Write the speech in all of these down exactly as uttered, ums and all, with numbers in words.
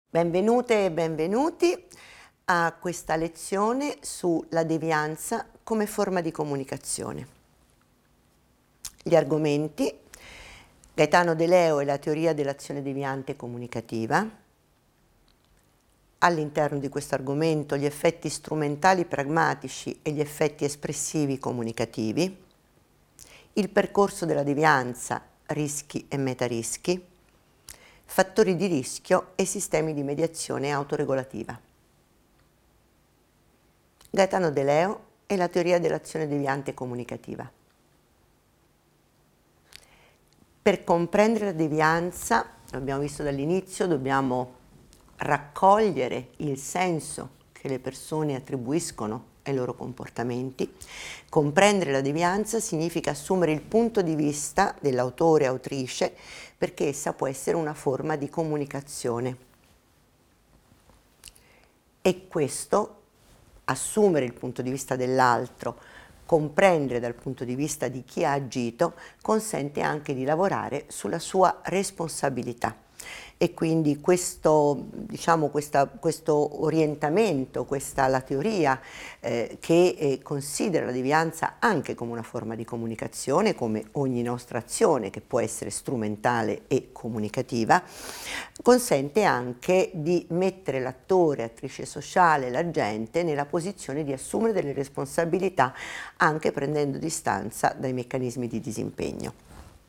Benvenute e benvenuti a questa lezione sulla devianza come forma di comunicazione. Gli argomenti: Gaetano De Leo e la teoria dell'azione deviante comunicativa. All'interno di questo argomento gli effetti strumentali pragmatici e gli effetti espressivi comunicativi, il percorso della devianza, rischi e metarischi, fattori di rischio e sistemi di mediazione autoregolativa. Gaetano De Leo e la teoria dell'azione deviante comunicativa. Per comprendere la devianza, l'abbiamo visto dall'inizio, dobbiamo raccogliere il senso che le persone attribuiscono ai loro comportamenti. Comprendere la devianza significa assumere il punto di vista dell'autore o autrice, perché essa può essere una forma di comunicazione. E questo, assumere il punto di vista dell'altro, comprendere dal punto di vista di chi ha agito, consente anche di lavorare sulla sua responsabilità. E quindi questo, diciamo, questa, questo orientamento, questa la teoria eh, che eh, considera la devianza anche come una forma di comunicazione, come ogni nostra azione che può essere strumentale e comunicativa, consente anche di mettere l'attore, attrice sociale, l'agente nella posizione di assumere delle responsabilità anche prendendo distanza dai meccanismi di disimpegno.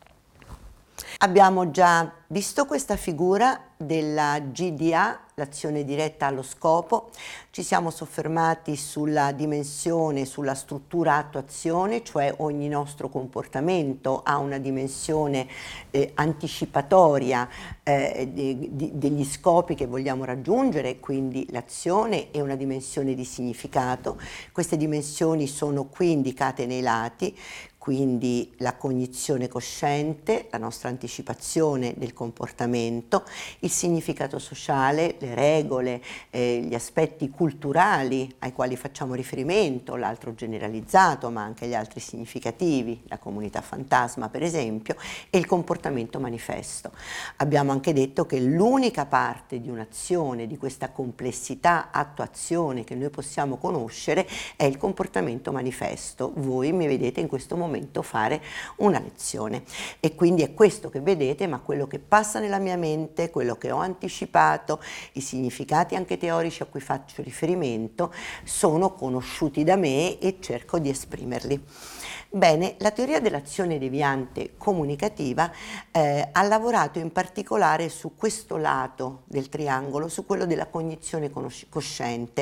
Abbiamo già visto questa figura della G D A, l'azione diretta allo scopo. Ci siamo soffermati sulla dimensione, sulla struttura attuazione, cioè ogni nostro comportamento ha una dimensione eh, anticipatoria eh, de, de, degli scopi che vogliamo raggiungere, quindi l'azione è una dimensione di significato. Queste dimensioni sono qui indicate nei lati. Quindi la cognizione cosciente, la nostra anticipazione del comportamento, il significato sociale, le regole, eh, gli aspetti culturali ai quali facciamo riferimento, l'altro generalizzato ma anche gli altri significativi, la comunità fantasma per esempio, e il comportamento manifesto. Abbiamo anche detto che l'unica parte di un'azione, di questa complessità attuazione che noi possiamo conoscere è il comportamento manifesto. Voi mi vedete in questo momento fare una lezione e quindi è questo che vedete, ma quello che passa nella mia mente, quello che ho anticipato, i significati anche teorici a cui faccio riferimento sono conosciuti da me e cerco di esprimerli. Bene, la teoria dell'azione deviante comunicativa eh, ha lavorato in particolare su questo lato del triangolo, su quello della cognizione cosciente,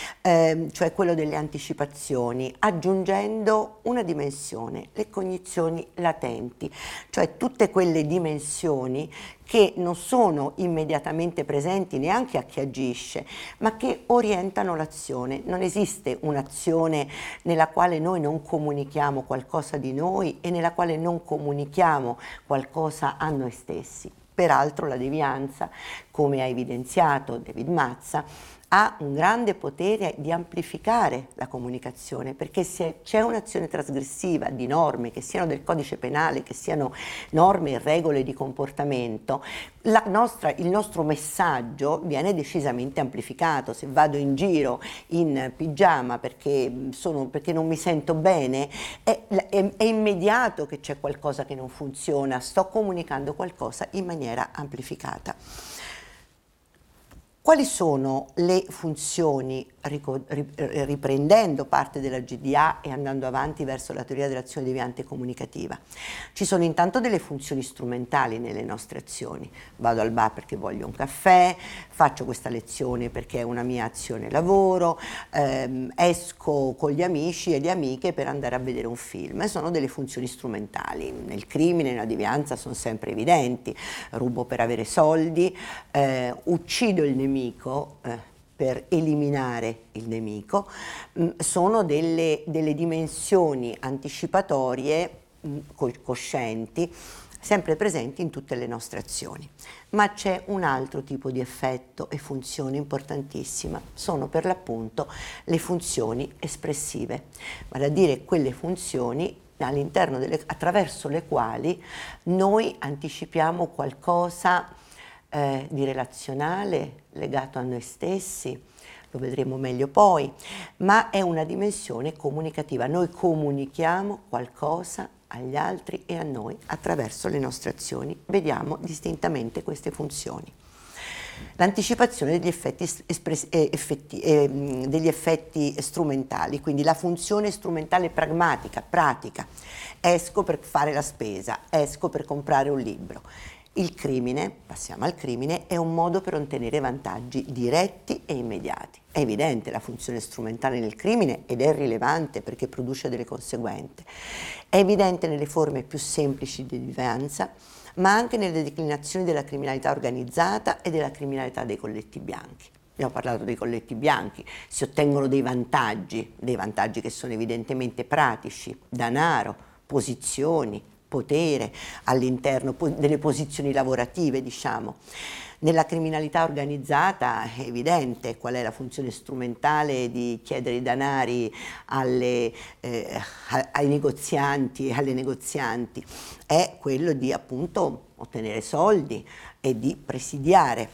eh, cioè quello delle anticipazioni, aggiungendo una dimensione, le cognizioni latenti, cioè tutte quelle dimensioni che non sono immediatamente presenti neanche a chi agisce, ma che orientano l'azione. Non esiste un'azione nella quale noi non comunichiamo qualcosa di noi e nella quale non comunichiamo qualcosa a noi stessi. Peraltro la devianza, come ha evidenziato David Mazza, ha un grande potere di amplificare la comunicazione, perché se c'è un'azione trasgressiva di norme, che siano del codice penale, che siano norme e regole di comportamento, la nostra, il nostro messaggio viene decisamente amplificato. Se vado in giro in pigiama perché, sono, perché non mi sento bene, è, è, è immediato che c'è qualcosa che non funziona, sto comunicando qualcosa in maniera amplificata. Quali sono le funzioni, riprendendo parte della G D A e andando avanti verso la teoria dell'azione deviante comunicativa? Ci sono intanto delle funzioni strumentali nelle nostre azioni. Vado al bar perché voglio un caffè, faccio questa lezione perché è una mia azione lavoro, ehm, esco con gli amici e le amiche per andare a vedere un film. Sono delle funzioni strumentali. Nel crimine, nella devianza sono sempre evidenti. Rubo per avere soldi, eh, uccido il nemico Nemico, eh, per eliminare il nemico, mh, sono delle, delle dimensioni anticipatorie mh, coscienti, sempre presenti in tutte le nostre azioni. Ma c'è un altro tipo di effetto e funzione importantissima, sono per l'appunto le funzioni espressive, vale a dire quelle funzioni all'interno delle, attraverso le quali noi anticipiamo qualcosa eh, di relazionale legato a noi stessi, lo vedremo meglio poi, ma è una dimensione comunicativa. Noi comunichiamo qualcosa agli altri e a noi attraverso le nostre azioni. Vediamo distintamente queste funzioni. L'anticipazione degli effetti, espress- eh, effetti, eh, degli effetti strumentali, quindi la funzione strumentale pragmatica, pratica. Esco per fare la spesa, esco per comprare un libro. Il crimine, passiamo al crimine, è un modo per ottenere vantaggi diretti e immediati. È evidente la funzione strumentale nel crimine ed è rilevante perché produce delle conseguenze. È evidente nelle forme più semplici di devianza, ma anche nelle declinazioni della criminalità organizzata e della criminalità dei colletti bianchi. Abbiamo parlato dei colletti bianchi, si ottengono dei vantaggi, dei vantaggi che sono evidentemente pratici, denaro, posizioni, potere all'interno po- delle posizioni lavorative, diciamo. Nella criminalità organizzata è evidente qual è la funzione strumentale di chiedere i denari alle, eh, ai negozianti e alle negozianti, è quello di appunto ottenere soldi e di presidiare.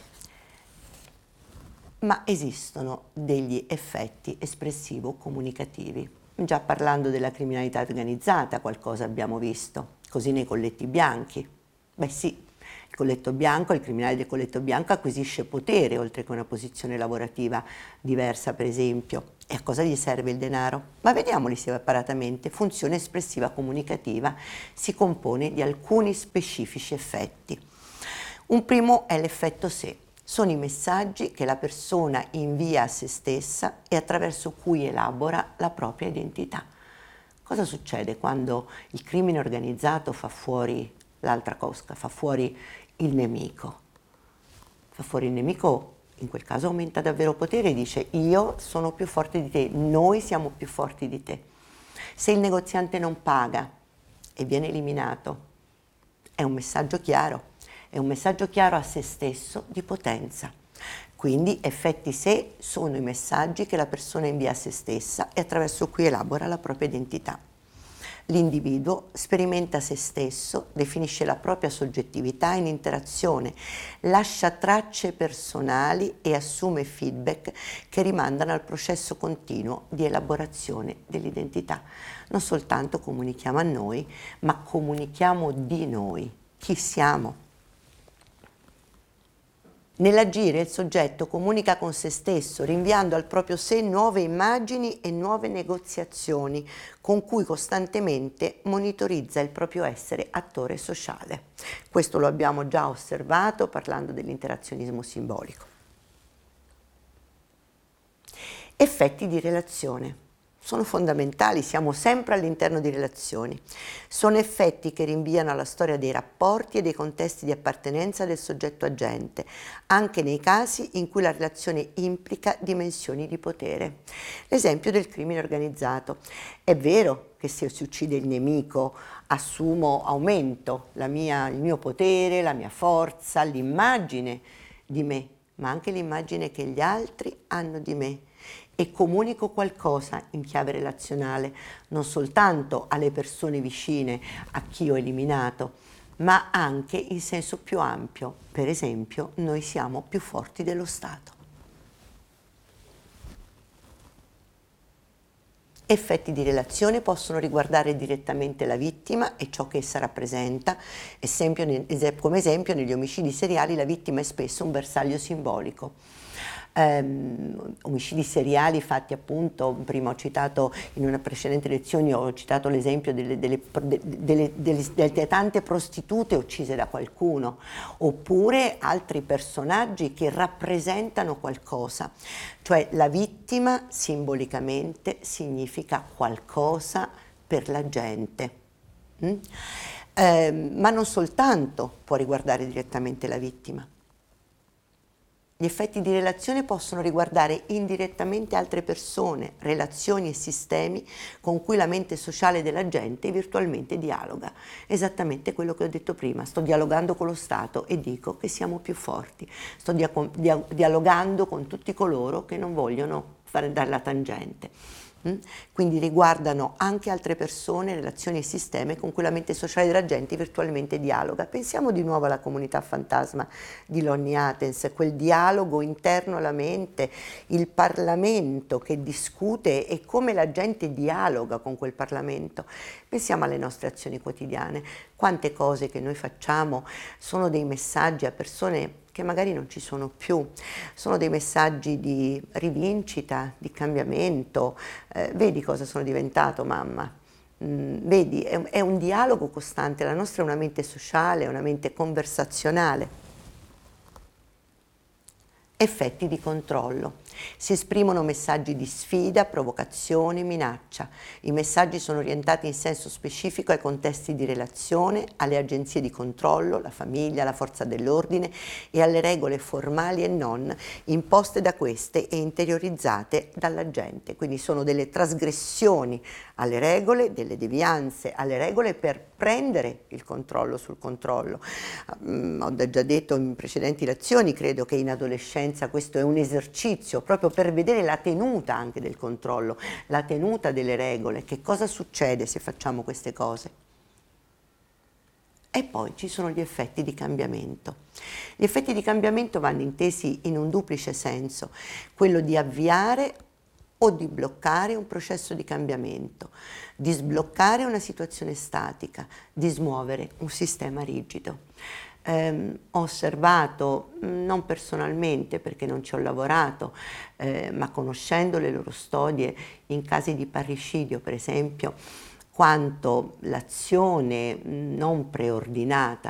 Ma esistono degli effetti espressivo-comunicativi. Già parlando della criminalità organizzata qualcosa abbiamo visto, così nei colletti bianchi. Beh sì, il colletto bianco, il criminale del colletto bianco acquisisce potere oltre che una posizione lavorativa diversa, per esempio. E a cosa gli serve il denaro? Ma vediamoli separatamente. Funzione espressiva comunicativa si compone di alcuni specifici effetti. Un primo è l'effetto sé. Sono i messaggi che la persona invia a se stessa e attraverso cui elabora la propria identità. Cosa succede quando il crimine organizzato fa fuori l'altra cosca, fa fuori il nemico? Fa fuori il nemico, in quel caso aumenta davvero potere e dice: io sono più forte di te, noi siamo più forti di te. Se il negoziante non paga e viene eliminato, è un messaggio chiaro, è un messaggio chiaro a se stesso di potenza. Quindi effetti sé sono i messaggi che la persona invia a se stessa e attraverso cui elabora la propria identità. L'individuo sperimenta se stesso, definisce la propria soggettività in interazione, lascia tracce personali e assume feedback che rimandano al processo continuo di elaborazione dell'identità. Non soltanto comunichiamo a noi, ma comunichiamo di noi, chi siamo. Nell'agire il soggetto comunica con se stesso, rinviando al proprio sé nuove immagini e nuove negoziazioni, con cui costantemente monitorizza il proprio essere attore sociale. Questo lo abbiamo già osservato parlando dell'interazionismo simbolico. Effetti di relazione. Sono fondamentali, siamo sempre all'interno di relazioni. Sono effetti che rinviano alla storia dei rapporti e dei contesti di appartenenza del soggetto agente, anche nei casi in cui la relazione implica dimensioni di potere. L'esempio del crimine organizzato. È vero che se si uccide il nemico assumo, aumento la mia, il mio potere, la mia forza, l'immagine di me, ma anche l'immagine che gli altri hanno di me. E comunico qualcosa in chiave relazionale, non soltanto alle persone vicine, a chi ho eliminato, ma anche in senso più ampio. Per esempio, noi siamo più forti dello Stato. Effetti di relazione possono riguardare direttamente la vittima e ciò che essa rappresenta. Esempio, come esempio, negli omicidi seriali la vittima è spesso un bersaglio simbolico. Um, omicidi seriali fatti appunto, prima ho citato in una precedente lezione, ho citato l'esempio delle, delle, delle, delle, delle tante prostitute uccise da qualcuno, oppure altri personaggi che rappresentano qualcosa, cioè la vittima simbolicamente significa qualcosa per la gente. Mm? Eh, ma non soltanto può riguardare direttamente la vittima. Gli effetti di relazione possono riguardare indirettamente altre persone, relazioni e sistemi con cui la mente sociale della gente virtualmente dialoga. Esattamente quello che ho detto prima, sto dialogando con lo Stato e dico che siamo più forti, sto dia- dia- dialogando con tutti coloro che non vogliono fare dalla tangente. Mm? Quindi riguardano anche altre persone, relazioni e sistemi con cui la mente sociale della gente virtualmente dialoga. Pensiamo di nuovo alla comunità fantasma di Lonnie Athens, quel dialogo interno alla mente, il Parlamento che discute e come la gente dialoga con quel Parlamento. Pensiamo alle nostre azioni quotidiane, quante cose che noi facciamo sono dei messaggi a persone che magari non ci sono più, sono dei messaggi di rivincita, di cambiamento. Eh, vedi cosa sono diventato, mamma? Mm, vedi, è, è un dialogo costante, la nostra è una mente sociale, è una mente conversazionale. Effetti di controllo. Si esprimono messaggi di sfida, provocazione, minaccia. I messaggi sono orientati in senso specifico ai contesti di relazione, alle agenzie di controllo, la famiglia, la forza dell'ordine e alle regole formali e non imposte da queste e interiorizzate dalla gente. Quindi sono delle trasgressioni alle regole, delle devianze alle regole per prendere il controllo sul controllo. Um, ho già detto in precedenti lezioni, credo che in adolescenza questo è un esercizio proprio per vedere la tenuta anche del controllo, la tenuta delle regole, che cosa succede se facciamo queste cose. E poi ci sono gli effetti di cambiamento. Gli effetti di cambiamento vanno intesi in un duplice senso, quello di avviare o di bloccare un processo di cambiamento, di sbloccare una situazione statica, di smuovere un sistema rigido. Eh, ho osservato, non personalmente perché non ci ho lavorato, eh, ma conoscendo le loro storie in casi di parricidio, per esempio, quanto l'azione non preordinata